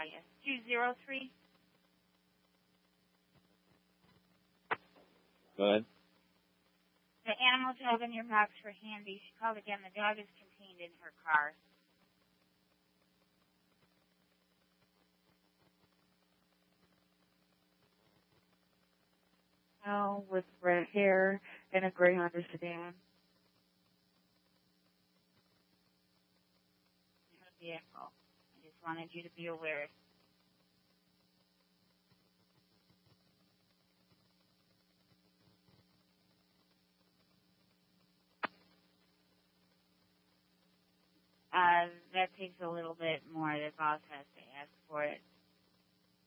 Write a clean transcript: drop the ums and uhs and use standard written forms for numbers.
Yes. 203. Go ahead. The animal dog in your box for Handy. She called again. The dog is contained in her car. Oh, with red hair and a gray Honda sedan. Her vehicle. I just wanted you to be aware. That takes a little bit more. The boss has to ask for it.